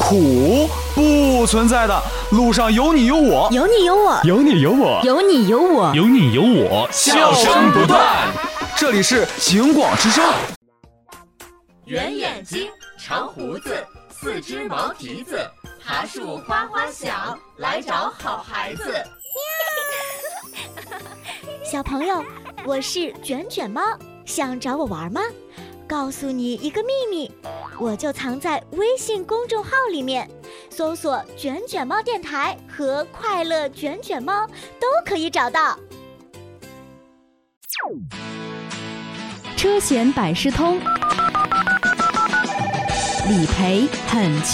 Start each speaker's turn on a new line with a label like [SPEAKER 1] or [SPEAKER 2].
[SPEAKER 1] 苦，不存在的。路上有你有我，
[SPEAKER 2] 有你有我，
[SPEAKER 3] 有你有我，
[SPEAKER 2] 有你有我，
[SPEAKER 3] 有你有我，
[SPEAKER 1] 笑声不断。这里是警广之声。
[SPEAKER 4] 圆眼睛，长胡子，四只毛蹄子，爬树花花小，来找好孩子。
[SPEAKER 5] 小朋友，我是卷卷猫，想找我玩吗？告诉你一个秘密，我就藏在微信公众号里面，搜索卷卷猫电台和快乐卷卷猫都可以找到。
[SPEAKER 2] 车险百事通，理赔很轻